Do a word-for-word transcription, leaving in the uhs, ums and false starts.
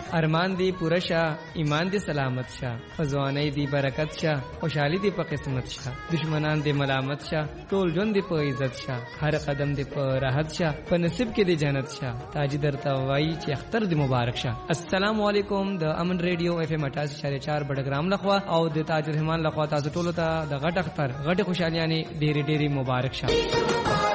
ارمان دی پوره شه، ایمان دی سلامت شه، ځواني دی برکت شه، خوشحالي دی په قسمت شه، دشمنان دی ملامت شه، ټول ژوند دی په عزت شه، هر قدم دی په راحت شه، په نصیب کې دی جنت شه. تاج درته وایي چې اختر دی مبارک شه. السلام علیکم. د امن ریډیو اف ام اٹھاسی اشاریه چار بډګرام لخوا او د تاج الرحمان لخوا تاسو ټول ته د غټ اختر غټ خوشحالیانه ډېری ډېری مبارک شه.